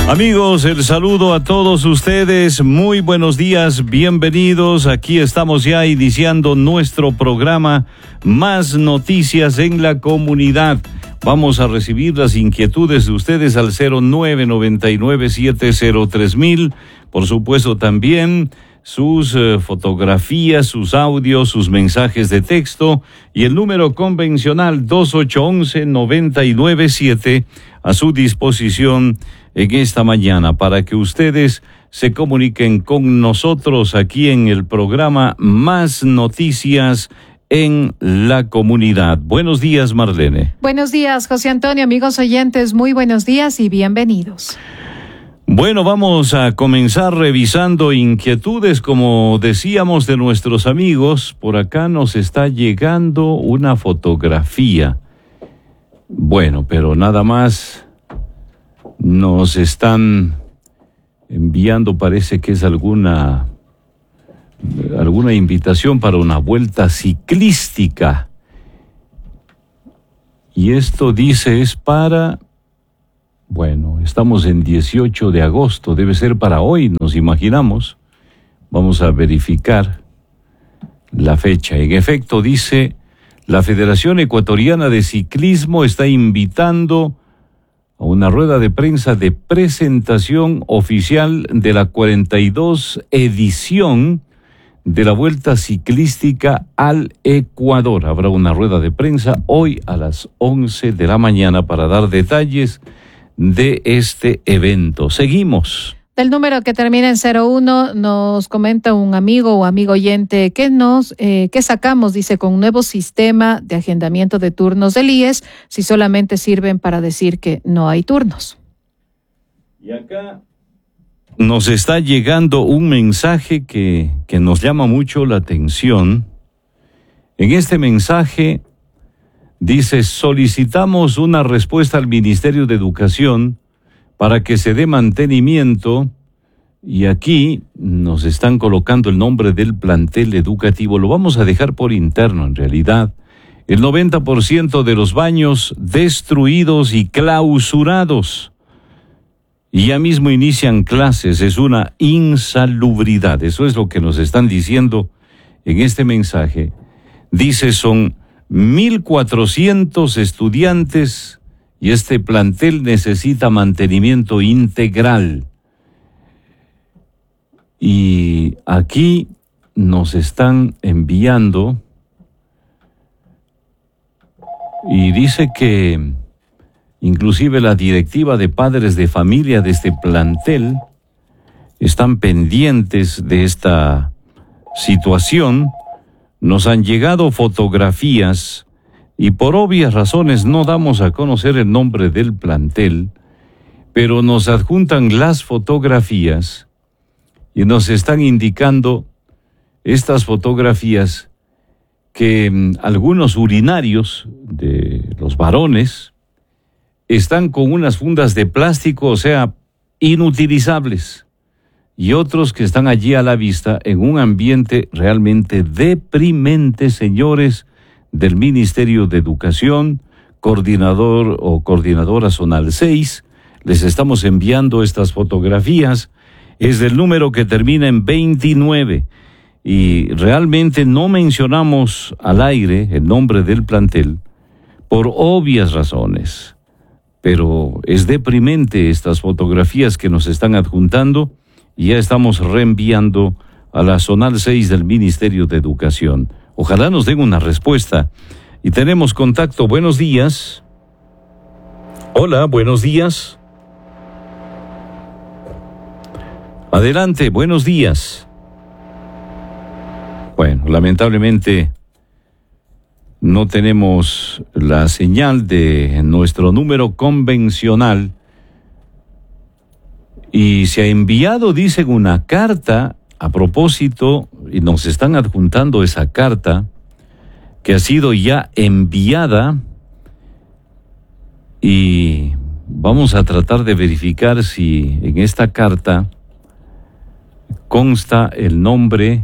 Amigos, el saludo a todos ustedes, muy buenos días, bienvenidos, aquí estamos ya iniciando nuestro programa Más Noticias en la Comunidad. Vamos a recibir las inquietudes de ustedes al 0999703000, por supuesto también sus fotografías, sus audios, sus mensajes de texto y el número convencional 2811-997 a su disposición en esta mañana para que ustedes se comuniquen con nosotros aquí en el programa Más Noticias en la Comunidad. Buenos días, Marlene. Buenos días, José Antonio, amigos oyentes, muy buenos días y bienvenidos. Bueno, vamos a comenzar revisando inquietudes, como decíamos, de nuestros amigos. Por acá nos está llegando una fotografía. Bueno, pero nada más nos están enviando, parece que es alguna invitación para una vuelta ciclística. Y esto dice es para... Bueno, estamos en 18 de agosto, debe ser para hoy, nos imaginamos. Vamos a verificar la fecha. En efecto, dice, la Federación Ecuatoriana de Ciclismo está invitando a una rueda de prensa de presentación oficial de la 42 edición de la Vuelta Ciclística al Ecuador. Habrá una rueda de prensa hoy a las 11 de la mañana para dar detalles de este evento. Seguimos. Del número que termina en 01 nos comenta un amigo o amigo oyente que sacamos, dice, con un nuevo sistema de agendamiento de turnos del IES, si solamente sirven para decir que no hay turnos. Y acá nos está llegando un mensaje que nos llama mucho la atención. En este mensaje dice, solicitamos una respuesta al Ministerio de Educación para que se dé mantenimiento, y aquí nos están colocando el nombre del plantel educativo. Lo vamos a dejar por interno en realidad. El 90% de los baños destruidos y clausurados. Y ya mismo inician clases, es una insalubridad. Eso es lo que nos están diciendo en este mensaje. Dice, son 1,400 estudiantes y este plantel necesita mantenimiento integral. Y aquí nos están enviando y dice que inclusive la directiva de padres de familia de este plantel están pendientes de esta situación. Nos han llegado fotografías y por obvias razones no damos a conocer el nombre del plantel, pero nos adjuntan las fotografías y nos están indicando estas fotografías que algunos urinarios de los varones están con unas fundas de plástico, o sea, inutilizables, y otros que están allí a la vista en un ambiente realmente deprimente, señores del Ministerio de Educación, coordinador o coordinadora zonal 6, les estamos enviando estas fotografías, es del número que termina en 29, y realmente no mencionamos al aire el nombre del plantel por obvias razones, pero es deprimente estas fotografías que nos están adjuntando y ya estamos reenviando a la zonal 6 del Ministerio de Educación. Ojalá nos den una respuesta. Y tenemos contacto. Buenos días. Hola, buenos días. Adelante, buenos días. Bueno, lamentablemente no tenemos la señal de nuestro número convencional y se ha enviado, dicen, una carta a propósito, y nos están adjuntando esa carta que ha sido ya enviada, y vamos a tratar de verificar si en esta carta consta el nombre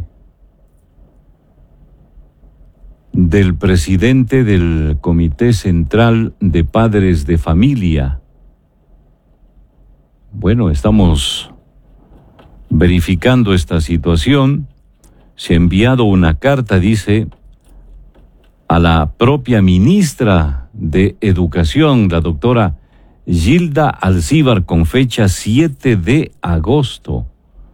del presidente del Comité Central de Padres de Familia. bueno, estamos verificando esta situación. Se ha enviado una carta, dice, a la propia ministra de Educación, la doctora Gilda Alcíbar, con fecha 7 de agosto.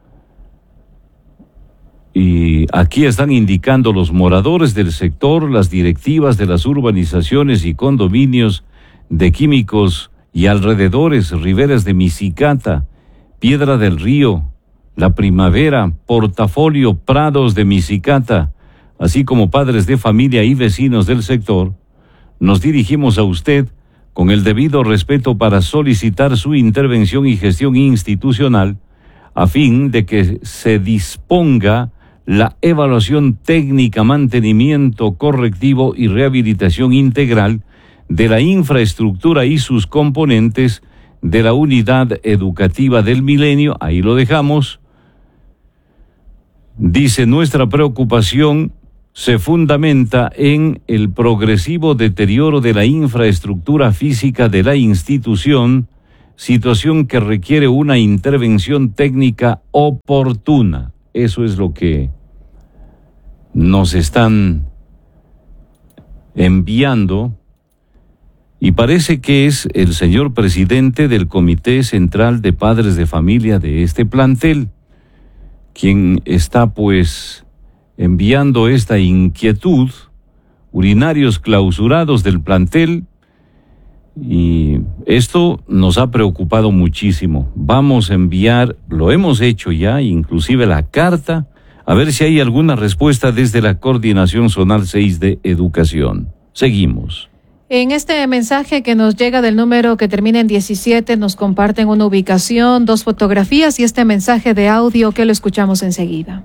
Y aquí están indicando los moradores del sector, las directivas de las urbanizaciones y condominios de Químicos y alrededores, riberas de Misicata, Piedra del Río, La Primavera, Portafolio, Prados de Misicata, así como padres de familia y vecinos del sector, nos dirigimos a usted con el debido respeto para solicitar su intervención y gestión institucional a fin de que se disponga la evaluación técnica, mantenimiento correctivo y rehabilitación integral de la infraestructura y sus componentes de la unidad educativa del Milenio. Ahí lo dejamos. Dice, nuestra preocupación se fundamenta en el progresivo deterioro de la infraestructura física de la institución, situación que requiere una intervención técnica oportuna. Eso es lo que nos están enviando, y parece que es el señor presidente del Comité Central de Padres de Familia de este plantel quien está pues enviando esta inquietud. Urinarios clausurados del plantel, y esto nos ha preocupado muchísimo. Vamos a enviar, lo hemos hecho ya, inclusive la carta, a ver si hay alguna respuesta desde la Coordinación Zonal 6 de Educación. Seguimos. En este mensaje que nos llega del número que termina en 17, nos comparten una ubicación, 2 fotografías y este mensaje de audio que lo escuchamos enseguida.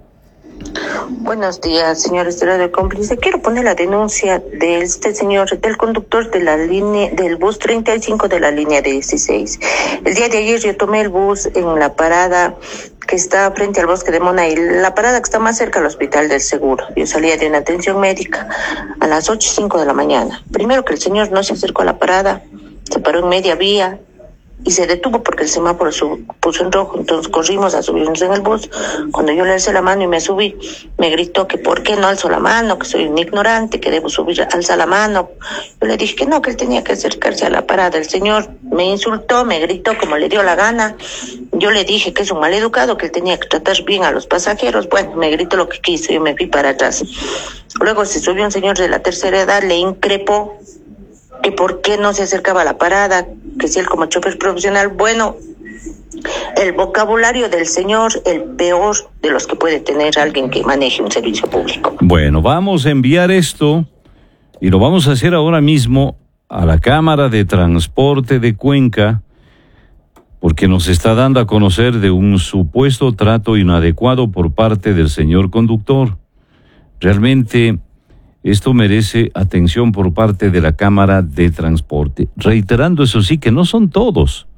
Buenos días, señor Estrada de Cómplice. Quiero poner la denuncia de este señor, del conductor de la línea del bus 35 de la línea 16. El día de ayer yo tomé el bus en la parada que está frente al bosque de Mona, y la parada que está más cerca al Hospital del Seguro. Yo salía de una atención médica a las 8:05 de la mañana. Primero que el señor no se acercó a la parada, se paró en media vía y se detuvo porque el semáforo puso en rojo. Entonces corrimos a subirnos en el bus. Cuando yo le alcé la mano y me subí, me gritó que por qué no alzo la mano, que soy un ignorante, que debo subir, alza la mano. Yo le dije que no, que él tenía que acercarse a la parada. El señor me insultó, me gritó como le dio la gana. Yo le dije que es un maleducado, que él tenía que tratar bien a los pasajeros. Bueno, me gritó lo que quiso, yo me fui para atrás. Luego se subió un señor de la tercera edad, le increpó que por qué no se acercaba a la parada, que si él como chofer profesional. Bueno, el vocabulario del señor, el peor de los que puede tener alguien que maneje un servicio público. Bueno, vamos a enviar esto y lo vamos a hacer ahora mismo a la Cámara de Transporte de Cuenca, porque nos está dando a conocer de un supuesto trato inadecuado por parte del señor conductor. Realmente esto merece atención por parte de la Cámara de Transporte. Reiterando, eso sí, que no son todos.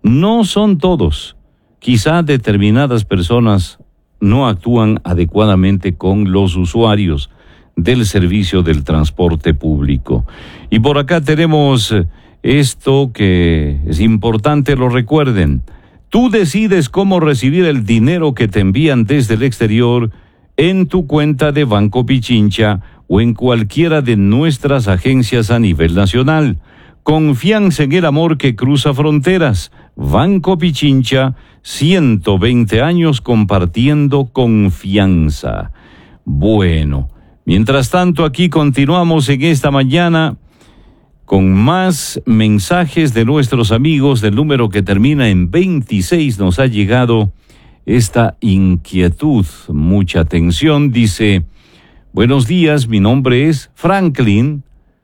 Quizá determinadas personas no actúan adecuadamente con los usuarios del servicio del transporte público. Y por acá tenemos esto que es importante, lo recuerden. Tú decides cómo recibir el dinero que te envían desde el exterior en tu cuenta de Banco Pichincha o en cualquiera de nuestras agencias a nivel nacional. Confianza en el amor que cruza fronteras. Banco Pichincha, 120 años compartiendo confianza. Bueno, mientras tanto aquí continuamos en esta mañana con más mensajes de nuestros amigos. Del número que termina en 26 nos ha llegado esta inquietud. Mucha atención, dice: buenos días, mi nombre es Franklin,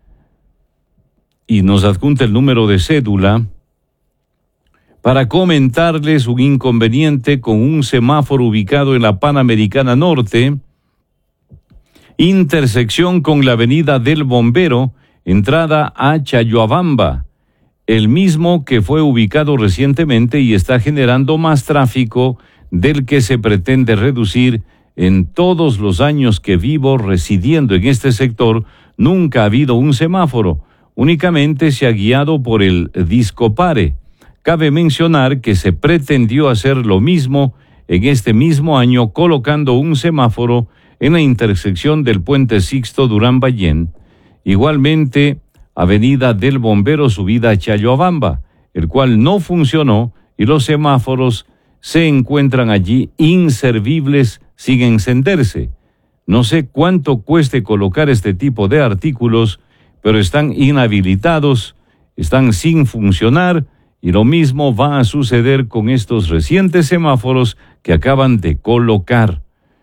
y nos adjunta el número de cédula para comentarles un inconveniente con un semáforo ubicado en la Panamericana Norte, intersección con la avenida del Bombero, entrada a Chayoabamba, el mismo que fue ubicado recientemente y está generando más tráfico del que se pretende reducir. En todos los años que vivo residiendo en este sector, nunca ha habido un semáforo, únicamente se ha guiado por el Discopare. Cabe mencionar que se pretendió hacer lo mismo en este mismo año colocando un semáforo en la intersección del puente Sixto Durán-Ballén, igualmente Avenida del Bombero subida a Chayoabamba, el cual no funcionó y los semáforos se encuentran allí inservibles sin encenderse. No sé cuánto cueste colocar este tipo de artículos, pero están inhabilitados, están sin funcionar y lo mismo va a suceder con estos recientes semáforos que acaban de colocar.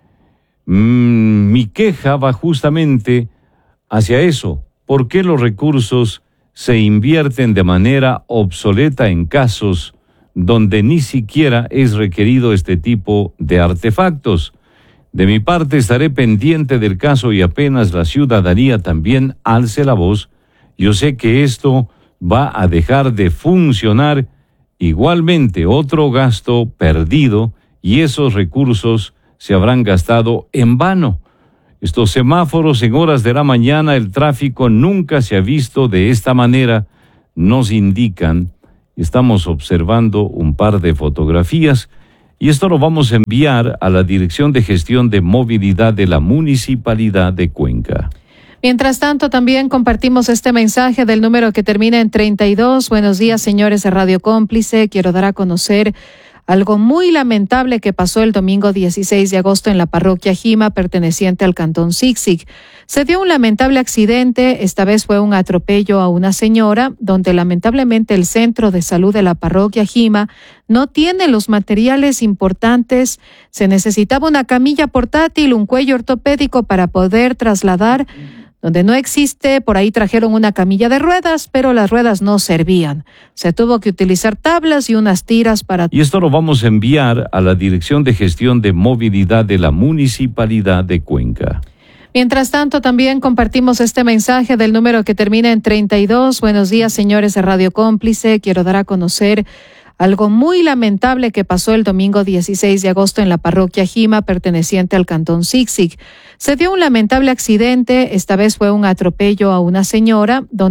Mi queja va justamente hacia eso. ¿Por qué los recursos se invierten de manera obsoleta en casos donde ni siquiera es requerido este tipo de artefactos? De mi parte estaré pendiente del caso y apenas la ciudadanía también alce la voz, yo sé que esto va a dejar de funcionar. Igualmente otro gasto perdido y esos recursos se habrán gastado en vano. Estos semáforos en horas de la mañana, el tráfico nunca se ha visto de esta manera, nos indican. Estamos observando un par de fotografías y esto lo vamos a enviar a la Dirección de Gestión de Movilidad de la Municipalidad de Cuenca. Mientras tanto, también compartimos este mensaje del número que termina en 32. Buenos días, señores de Radio Cómplice. Quiero dar a conocer algo muy lamentable que pasó el domingo 16 de agosto en la parroquia Jima, perteneciente al cantón Siksik. Se dio un lamentable accidente, esta vez fue un atropello a una señora, donde lamentablemente el centro de salud de la parroquia Jima no tiene los materiales importantes. Se necesitaba una camilla portátil, un cuello ortopédico para poder trasladar. Donde no existe, por ahí trajeron una camilla de ruedas, pero las ruedas no servían. Se tuvo que utilizar tablas y unas tiras para... Y esto lo vamos a enviar a la Dirección de Gestión de Movilidad de la Municipalidad de Cuenca. Mientras tanto, también compartimos este mensaje del número que termina en 32. Buenos días, señores de Radio Cómplice. Quiero dar a conocer algo muy lamentable que pasó el domingo 16 de agosto en la parroquia Jima, perteneciente al cantón Siksik. Se dio un lamentable accidente, esta vez fue un atropello a una señora, donde